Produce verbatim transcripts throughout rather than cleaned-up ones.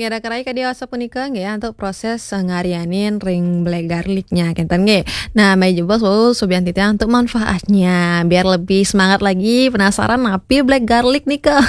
ngera kerai ka dewasa punika nggih ya untuk proses eh, ngarianin ring black garlicnya kenten nggih. Nah, mai jebos oh subian titnya untuk manfaatnya biar lebih semangat lagi penasaran napi black garlic nih ke.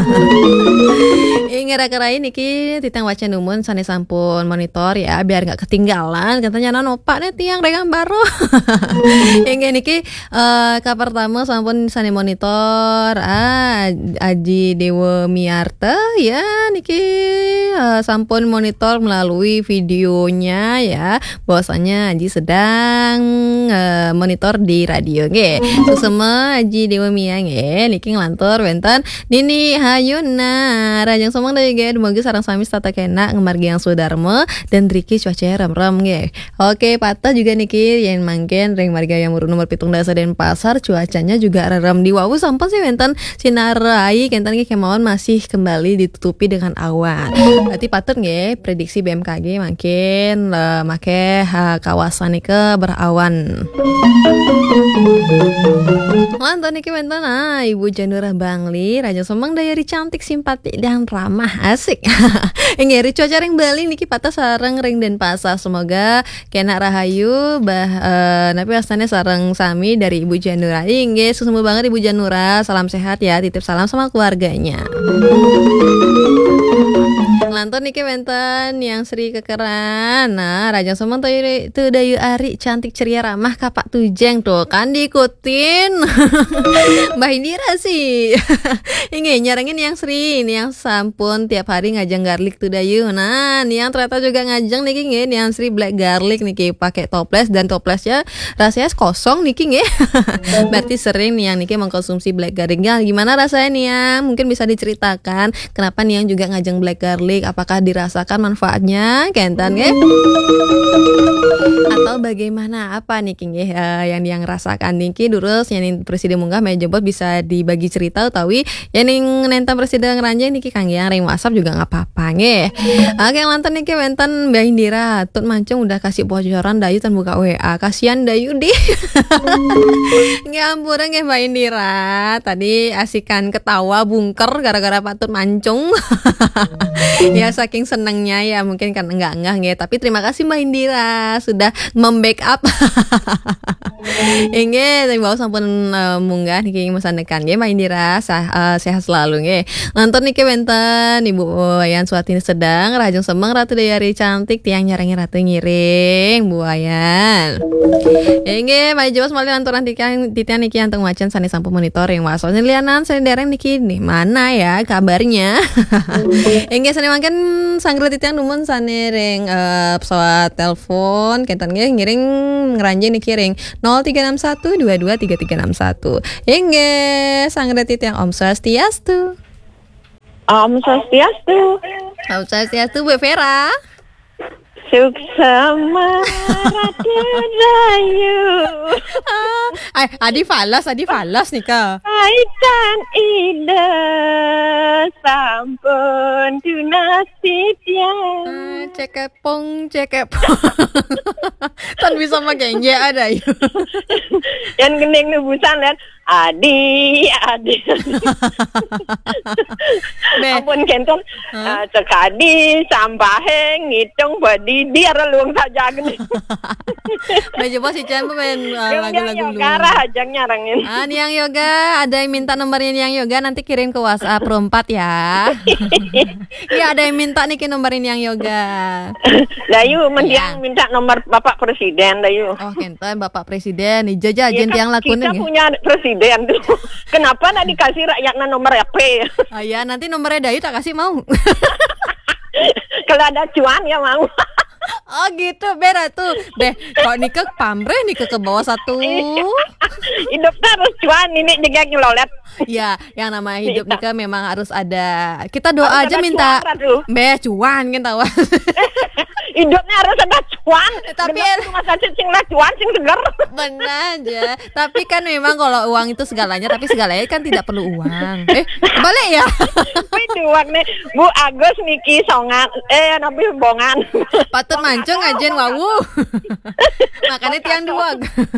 Ing ngera kerai niki titang wacan numun sane sampun monitor ya biar nggak ketinggalan katanya nanopa nih tiang regang baru. Yang niki eh ka pertama sampun sane monitor ah Aji Dewa Miarta ya niki uh, sampun monitor melalui videonya ya bahwasanya Aji sedang uh, monitor di radio nggih. Susema Aji Dewa Mia nggih niki nglantur wenten Nini Hayuna rajang somong deui nggih dumugi sareng sami tata kena ngemargi yang sudarma dan Triki cuaca rem-rem nggih. Oke patah juga niki yang mangken ring marga yang muru nomor pitung dasa dan pasar cuacanya juga rem di wawu sampun sih wenten sinar rai kenten nggih kemauan masih kembali ditutupi dengan awan. Berarti patut nggih prediksi B M K G makin uh, make uh, kawasan nike berawan. Lantar niki wenten ah Ibu Janura Bangli Raja Semang Dayari cantik simpati dan ramah asik. Nggih cuaca ring Bali niki patah sareng ring Denpasar semoga kena rahayu bah uh, napi asane sareng sami dari Ibu Janura. Nggih susemu banget Ibu Janura salam sehat ya titip salam sama keluarganya. Lantur niki wenten yang Sri Kekeran. Nah, Raja Semang tuh itu Dayu Ari cantik ceria ramah kapak tujeng tuh kan diikutin. Mbak Indira sih. Ini nyarengin yang Sri ini yang sampun tiap hari ngajeng garlic tuh Dayu. Nah, ini yang ternyata juga ngajeng niki nggih yang Sri black garlic niki pakai toples dan toplesnya rasanya kosong niki nggih. Berarti sering nih yang niki mengkonsumsi black garlic. Gimana rasanya nih ya? Mungkin bisa diceritakan kenapa nih yang juga ngajeng black garlic, apakah dirasakan manfaatnya kentan nggih? Atau bagaimana apa nih nggih uh, yang yang rasakan niki durus yang presiden munggah meh jebot bisa dibagi cerita utawi yang nenten presiden ngeranjang niki Kang yang ring WhatsApp juga enggak apa-apa nggih. Oke lantan niki wenten Mbak Indira tut mancung udah kasih bocoran Dayu tan buka W A. Kasihan Dayu di. Nggih ampura nggih Mbak Indira. Tadi asikan ketawa bungker gara-gara patut mancung. Ya saking senengnya ya mungkin kan enggak-enggak nggih tapi terima kasih Mbak Indira sudah membackup. Inge tapi bawa sampun uh, munggah niki mesanekan nggih Mbak Indira sah, uh, sehat selalu nggih. Nonton niki wenten Ibu Wayan Suatini sedang Rajeng Semeng Ratu Dayari cantik tiang nyarengi ratu ngiring Bu Wayan. Inge Mbak Jawa semali lanturan tiang titian niki anteng macan sani sampun monitoring wasone lianan sani dereng niki nih mana ya kabarnya. Inge sani mangken sanggre titian numun sani ring uh, pesawat telepon kenten nggih ngiring ngeranjing niki ring nol tiga enam satu dua dua tiga tiga enam satu. Inge sanggre titian Om Swastiastu. Om Swastiastu. Om Swastiastu Bu Vera. Suksama Rahayu. Ay, adi falas, adi falas nih kak. Kaitan ide sampun tunasitya. Uh, cekepong, cekepong. Tan bisa pakai nge ada yuk. Yang gendeng nubusan lihat adi, adi. Ampun kenton uh, cekadi sambahe ngitung badi dia reluang saja gini. Baju bos si Chan pemain uh, lagu-lagu dulu. Yoga hajang nyarangin. Ah, Niang Yoga, ada yang minta nomornya Niang Yoga nanti kirim ke WhatsApp pro empat ya. Iya, ada yang minta nih ke nomornya Niang Yoga. Dayu mendiang minta nomor Bapak Presiden Dayu. Oh, kenten Bapak Presiden, nih jaja ajen tiang lakuin kita ya? Punya presiden tuh. Kenapa nak dikasih rakyatnya nomor P? Oh ya, nanti nomornya Dayu tak kasih mau. Kalau ada cuan ya mau. Oh gitu, beda tuh. Beh, kalau nikah pamre nikah ke bawah satu. Hidup harus cuan, ini juga ngelolet. Ya, yang namanya hidup nikah memang harus ada. Kita doa harus aja minta. Beh, cuan kan tahu. Hidupnya harus ada cuan. Tapi rumah sakit sing lah cuan sing seger. Benar aja. Tapi kan memang kalau uang itu segalanya, tapi segalanya kan tidak perlu uang. Eh, balik ya. Itu uang nih, Bu Agus Niki Songan, eh nabi bongan. Patut mancung ajen wawu. Makanya tiang dua.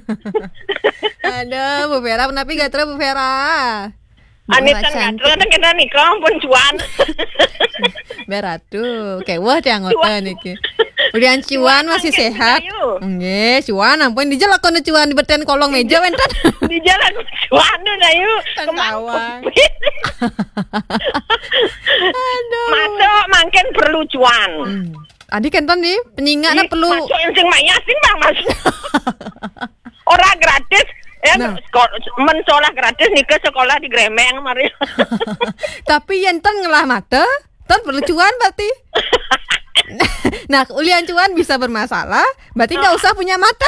Ada Bu Vera, tapi gak terus Bu Vera. Anitan gak terus kita nikah pun cuan. Beratu. Kewah tiang ngoten iki. Udah cuan masih sehat. Nggih, cuan ampun dijelak kono cuan di beten kolong meja wenten. Di jalan cuan tuh dayu. Kemawang. Aduh. Masuk makin perlu cuan. Hmm. Adi kenton nih penyingakna perlu. Masuk yang sing maya sing bang mas. Orang gratis. Ya, Nah. men sekolah gratis nih ke sekolah di Gremeng mari. Tapi enten ngelah mata, ton perlu cuan berarti. Nah, ulian cuan bisa bermasalah, berarti nggak usah punya mata.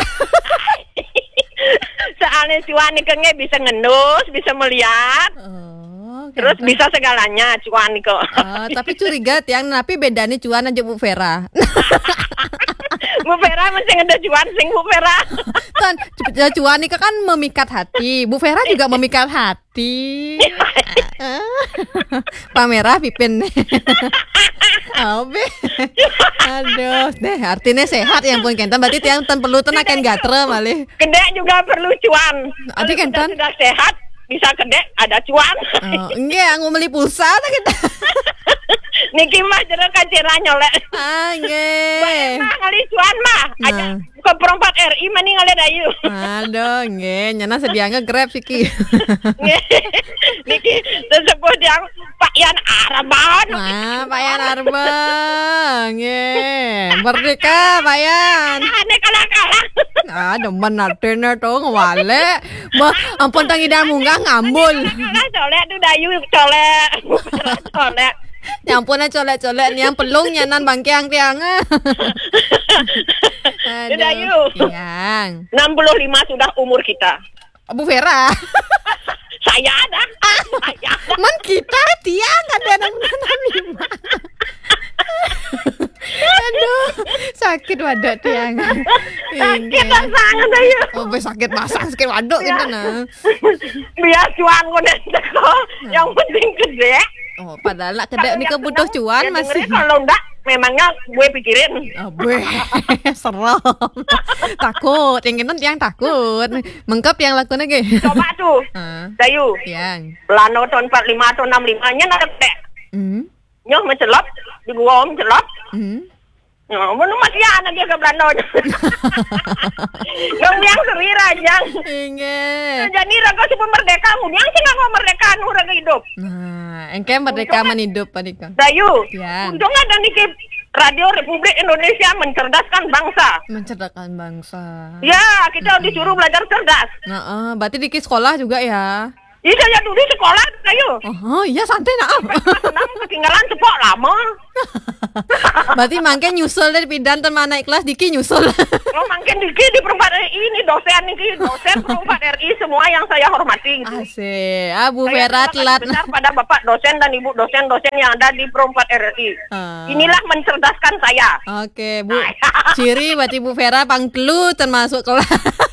Soalnya cuan nih kenge bisa ngendus, bisa melihat. Oh, Terus kenton. bisa segalanya cuan nih kok. Ah, tapi curiga tiang, tapi bedanya cuan aja Bu Vera. Bu Vera mesti ngeda cuan sing Bu Vera. Kan cuan ini kan memikat hati. Bu Vera juga memikat hati. Pamerah pipin. Abe. Aduh, deh artinya sehat yang pun kentan berarti tiang ten perlu tenakan gatre malih. Kedek juga perlu cuan. Adi Kalau kentan. sudah, sudah sehat bisa kedek ada cuan. Oh, enggak, aku beli pulsa tak kita. Niki mah jero kacira nyolek. Ah, enggak. Nah, ngali cuan mah aja Nah. ke perempat R I mani ngali dayu. Aduh, enggak, nyana sedia nge-grab siki. Niki tersebut yang Pak Yan Araban. Nah, Pak Yan Arbang. Nggih. Merdeka, Pak Yan. Ane kalah-kalah. Ah, demen artinya tuh ngewale. Bah, ampun tangi dan munggah ngambul. Kalah colek tuh dayu colek. Colek. Ya ampun colek-colek nih yang pelung nyanan bangkiang tiang. Aduh. Dayu. Tiang. enam puluh lima sudah umur kita. Bu Vera. Saya ada. Saya ada. Man kita tiang ada enam puluh lima. Aduh, sakit wadok tiang. Sakit lah sangat dayu. Oh, be sakit masang sakit wadok gitu nah. Biar cuan konen kok. Yang penting gede. Oh, padahal nak kedek nih kebutuh cuan Ya, masih. dengerin kalau enggak memangnya gue pikirin. Abe, serem. Takut, yang itu yang takut. Mengkep yang lakukan lagi. Coba tuh. Ah, Dayu. yang. Plano tahun empat puluh lima atau enam puluh lima nya ada gede. Hmm. Nyoh mencelop di gua mencelop. Hmm. Nyoh mana masih anak dia ke Belanda. Nyoh yang seri rajang. Inge. Jadi raga super merdeka, yang sih nggak mau merdeka nu raga hidup. Nah, engke merdeka menidup padika. Dayu. Ya. Untung ada nih Kip. Radio Republik Indonesia mencerdaskan bangsa. Mencerdaskan bangsa. Ya, kita disuruh belajar cerdas. Nah, uh, berarti di sekolah juga ya. Ini saya dulu di sekolah, Dayu. Oh, iya santai nah. Senang ketinggalan cepok lama. Berarti mangke nyusul dari pidan teman naik kelas Diki nyusul. Oh, makin dikit di perempat R I ini dosen nih, dosen perempat R I semua yang saya hormati. Gitu. Asik. Ah, Bu Saya Vera terima telat. kasih besar pada Bapak dosen dan Ibu dosen-dosen yang ada di perempat R I. Ah. Inilah mencerdaskan saya. Oke, Bu. Ciri berarti Bu Vera pangtelu termasuk kelas.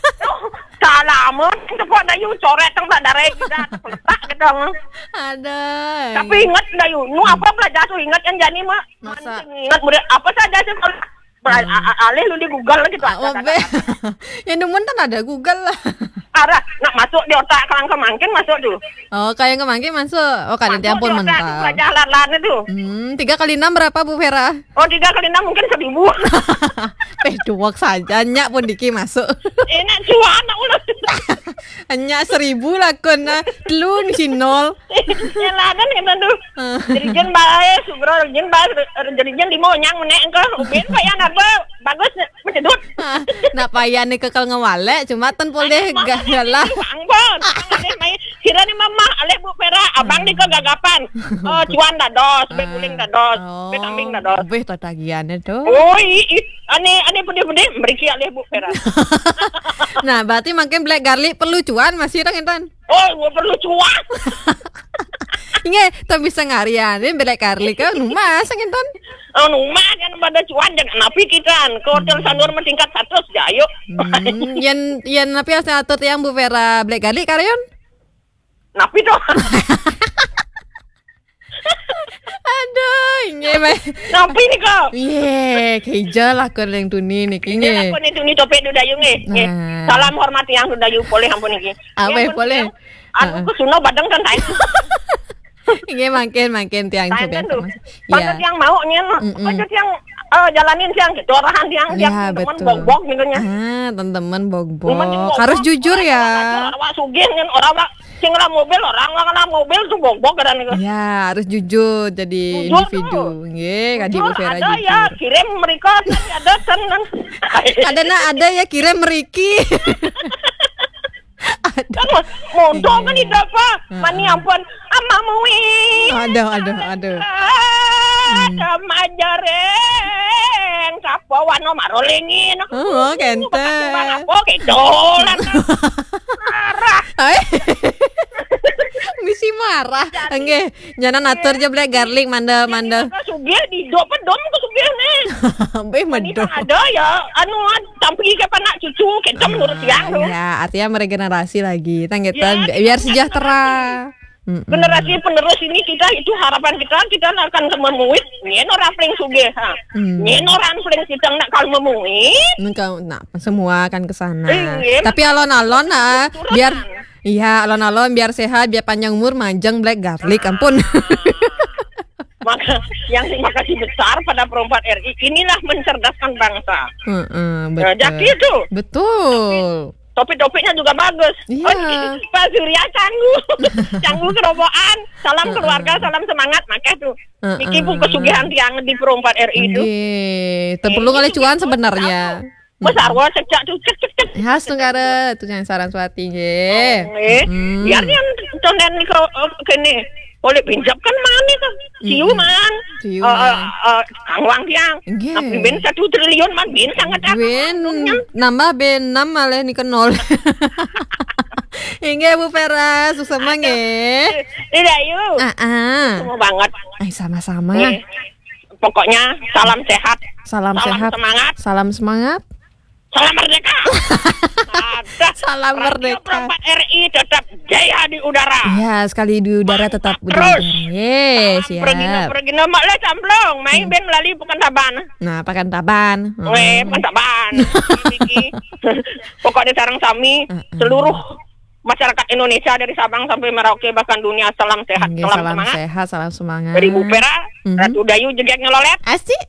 Salamun, cepok Dayu coret teng tak dareh juga letak gitu. Ada. Tapi ingat Dayu, nu apa belajar tuh ingat kan jani mah. Masa? Ingat murid apa saja sih kalau Bela- a- alih lu di Google gitu. Ah, oh, be. Yang demen kan ada Google lah. Arah, nak masuk di otak kelang kemangkin masuk tuh. Oh, kayak kemangki masuk. Oh, kalian Masuk pun di otak tuh, mental. belajar lat-lat itu. Hmm, tiga kali enam berapa Bu Vera? Oh tiga kali enam mungkin seribu. Eh, duak saja nyak pun Diki masuk. Enak cuan nak ulah. Nyak seribu lah kon nah. Telu ni si nol. Yang ladan yang tuh. Ah. Jerigen bae, subro jerigen bae, jerigen limo nyang menek engko. Ubin payah apa? Bagus mencedut. Ah, nak payah nih kekal ngewale cuma ten pol deh galah. Bang bon. Aleh mai kira ni mama, aleh Bu Vera, abang ni ke gagapan. Oh cuan dah dos, be guling dah dos, be kambing dah dos. Beh to tagihannya tuh. Oh, i, i, ane ane pede-pede meriki aleh Bu Vera. Nah, berarti makin black garlic perlu cuan masih orang entan. Oh, gua perlu cuan. Inge, tak bisa ngarian, ini black garlic kan mas entan. Oh, numah kan pada cuan jangan napi kita. Ke hotel Sanur meningkat satu jayo. Hmm, yen yen napi asal atur yang Bu Vera black garlic karyon. Napi tuh. Aduh, inge mah. Napi nih kau. Ye, keja lah kon yang tuni nih Ini inge. aku nih tuni topek du dayu nge. Nge. Nah. Salam hormati yang du dayu boleh ampun iki. Ah, Yang boleh, boleh. penting, Aku ke suno badang kan tai. Ini makin makin tiang Lain coba kan tuh. informasi. Pada Iya. tiang mau nyen, Mm-mm. aja tiang eh, jalanin tiang gitu, orahan tiang tiang Ya, teman betul. bog-bog gitu nya. Ah, teman-teman Temen bogbok. bog-bog, Harus jujur orang ya. Orang wak sugih nyen, orang wak sing lah mobil, orang lah kena mobil tuh bog-bog kan itu. Ya, harus jujur jadi Jujur individu. Nggih, Kak Ibu Jujur, Vera ada jujur. ya kirim mereka tadi ada kan kan. Ada nak ada ya kirim meriki. Ada. Kan mondok kan Iya. tidak apa. Mani ampun, ama muwi. Aduh, aduh, aduh. Ada majareng, kapo wano marolingin. Oh, kente. Apa kedolan. Marah. Ay. Misi marah. Nggih, nyanan atur aja blek garlic manda manda. Sugih di do pedom ke sugih nih. Beh Ini medo. kan ada ya, anu tampi ke anak cucu, kencam nurut tiang tuh. Ya, artinya meregenerasi lagi. Tanggetan Ya, biar sejahtera. Mm-mm. Generasi penerus ini kita itu harapan kita kita akan memuit nyen orang paling sugih ha Hmm. nyen orang paling kita nak kalau memuit Engkau, nah, semua akan ke sana. Iya. Tapi alon-alon ah, Turunan. biar iya alon-alon biar sehat, biar panjang umur, manjang black garlic, ampun. maka yang terima kasih besar pada perempat R I inilah mencerdaskan bangsa. Heeh, Nah, jadi betul. itu Betul. topik-topiknya juga bagus. Iya. Oh, Pak Surya canggu, canggu kerobokan, salam keluarga, salam semangat, makanya tuh. Uh-uh. Niki pun kesugihan tiang di perempat R I itu. Nggih, terperlu oleh cuan sebenarnya. Besar wah sejak tuh cek cek cek. Khas negara itu yang saran suati nggih. Eh, Mm. biar yang tonden ke kene boleh pinjam kan mana tuh siu man Siu Eh, man. eh, eh, kang wang tiang Nggih. tapi ben satu triliun man ben sangat apa Ben nambah ben enam malah nih ke nol. Hingga Bu Vera, sukses nggih. tidak yuk Ah, ah. semua banget Ay, sama-sama. Eh, pokoknya salam sehat Salam, salam sehat. semangat Salam semangat. salam merdeka Ada. Salam Radio merdeka. Perempat R I tetap jaya di udara. Ya, sekali di udara tetap Terus. udara. Yes, Pergi na siap. pergi na mak le camplong, main ben melalui bukan taban. Nah, pakan taban. Hmm. Weh, bukan taban. Iki. Pokoknya sarang sami seluruh masyarakat Indonesia dari Sabang sampai Merauke bahkan dunia salam sehat, Nggih, salam, salam semangat. sehat, salam semangat. Dari Bu Vera, Mhm. Ratu Dayu jegek ngelolet. Asik.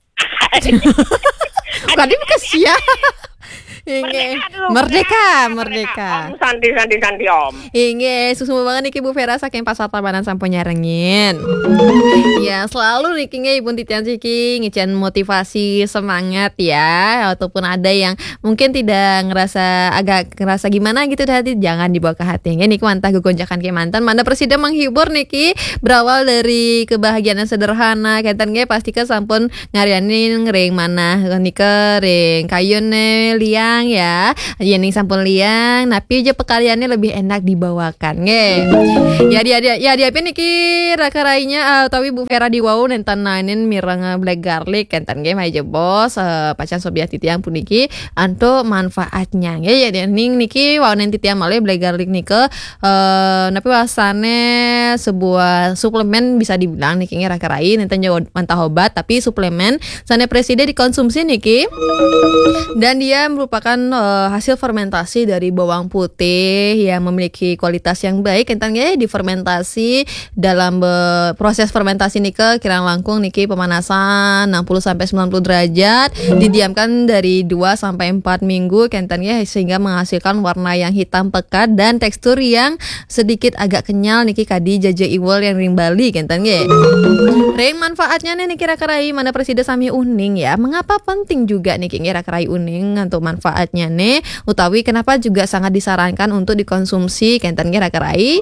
Bukan ini kesia. Inge merdeka, merdeka. Om Sandi Sandi Sandi Om. Inge susu banget nih Bu Vera saking pasar tabanan sampai nyarengin. Ya selalu nih kinge Ibu Titian Ciki ngician motivasi semangat ya, ataupun ada yang mungkin tidak ngerasa agak ngerasa gimana gitu di hati, jangan dibawa ke hati. Ini mantah gegonjakan ke mantan, mana presiden menghibur niki berawal dari kebahagiaan yang sederhana. Kaitan ge pasti ke sampun ngarianin ngering mana nika ring kayune liang ya, yening sampun liang, tapi aja pekaliannya lebih enak dibawakan nge. Ya dia dia ya dia niki rakarainya uh, tapi Bu Vera di wow nentan nainin mirang black garlic kentan ge aja bos uh, pacan sobiat titiang puniki anto manfaatnya nge ya dia ning niki wow nen titiang male black garlic nike uh, tapi wasane sebuah suplemen bisa dibilang niki nge rakarai nentan jauh mantah obat tapi suplemen sana presiden dikonsumsi niki dan dia merupakan uh, hasil fermentasi dari bawang putih yang memiliki kualitas yang baik kentangnya difermentasi dalam be- proses fermentasi nike kirang langkung niki pemanasan enam puluh sampai sembilan puluh derajat didiamkan dari dua sampai empat minggu kentangnya sehingga menghasilkan warna yang hitam pekat dan tekstur yang sedikit agak kenyal niki kadi jaja iwol yang ring Bali kentangnya ring manfaatnya nih niki rakarai mana presiden sami uning ya mengapa penting juga niki rakarai uning untuk manfaatnya nih utawi kenapa juga sangat disarankan untuk dikonsumsi kenten rakarai.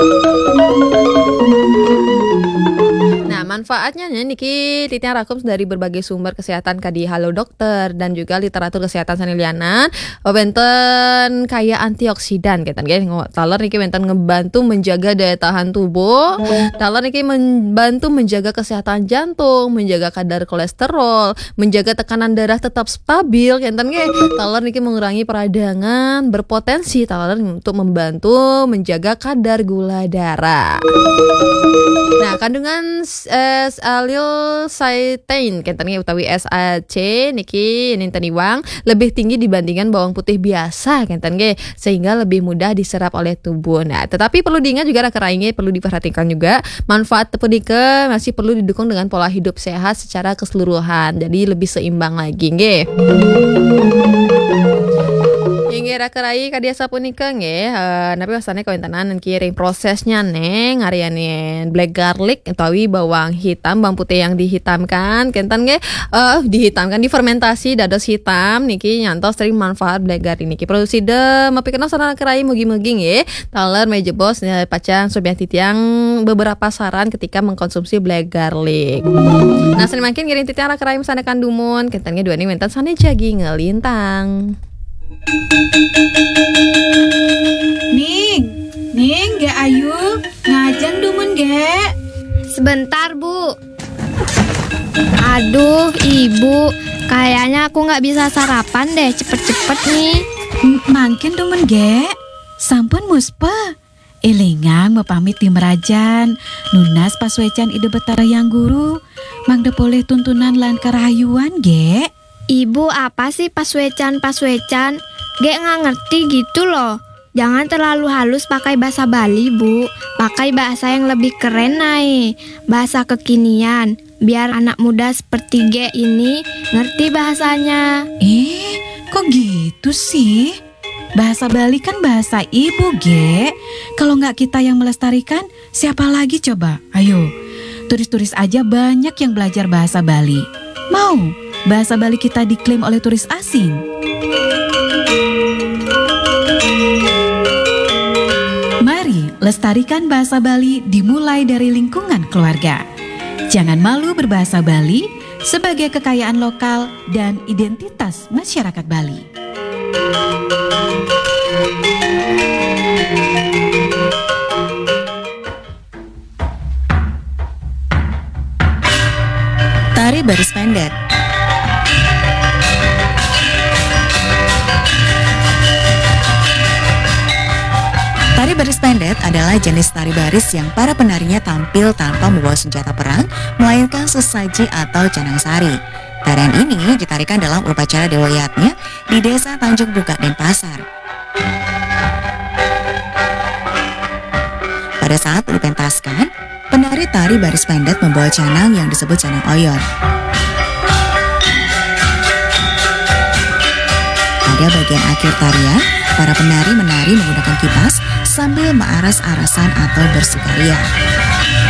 Nah manfaatnya nih niki titian rakum dari berbagai sumber kesehatan kadi Halo Dokter dan juga literatur kesehatan sanilianan benten kaya antioksidan kenten ge taler niki benten ngebantu menjaga daya tahan tubuh taler niki membantu menjaga kesehatan jantung menjaga kadar kolesterol menjaga tekanan darah tetap stabil kenten ge taler niki mengurangi peradangan berpotensi taler untuk membantu menjaga kadar gula darah. Nah kandungan S Alil Saitain kentannya utawi S A C niki ninten iwang lebih tinggi dibandingkan bawang putih biasa kentan ge sehingga lebih mudah diserap oleh tubuh. Nah, tetapi perlu diingat juga rakerainge perlu diperhatikan juga manfaat tepedike masih perlu didukung dengan pola hidup sehat secara keseluruhan. Jadi lebih seimbang lagi nggih. Yang rakerai kadia sapunika nggih, uh, napi wasane kawentanan kiring prosesnya neng ariane black garlic utawi bawang hitam, bawang putih yang dihitamkan, kentan nggih uh, dihitamkan difermentasi dados hitam niki nyantos sering manfaat black garlic niki. Produksi de mapi kenal sana rakerai mugi-mugi nggih. Taler meja bos pacan sobian titiang beberapa saran ketika mengkonsumsi black garlic. Nah, seni makin ngiring titiang rakerai sana kandumun, kentan nggih dua ni mentan sana jagi ngelintang. Ning, Ning, ge ayu, ngajang dumun ge. Sebentar, Bu. Aduh, Ibu, kayaknya aku nggak bisa sarapan deh, cepet-cepet nih. M- Mangkin dumun ge, sampun muspa. Elengang mau pamit di merajan, nunas paswecan ide betara yang guru, mangda boleh tuntunan lan kerayuan ge. Ibu apa sih paswecan-paswecan? Gek nggak ngerti gitu loh. Jangan terlalu halus pakai bahasa Bali, Bu. Pakai bahasa yang lebih keren, Nai. Bahasa kekinian. Biar anak muda seperti Ge ini ngerti bahasanya. Eh, kok gitu sih? Bahasa Bali kan bahasa ibu, Ge. Kalau nggak kita yang melestarikan, siapa lagi coba? Ayo, turis-turis aja banyak yang belajar bahasa Bali. Mau bahasa Bali kita diklaim oleh turis asing? Mari lestarikan bahasa Bali dimulai dari lingkungan keluarga. Jangan malu berbahasa Bali sebagai kekayaan lokal dan identitas masyarakat Bali. Tari baris pendek. Tari baris pendek adalah jenis tari baris yang para penarinya tampil tanpa membawa senjata perang, melainkan sesaji atau canang sari. Tarian ini ditarikan dalam upacara Dewa Yatnya di Desa Tanjung Buka, Denpasar. Pada saat dipentaskan, penari tari baris pendek membawa canang yang disebut canang oyor. Pada bagian akhir tarian, para penari menari menggunakan kipas sambil mengaras-arasan atau bersukaria.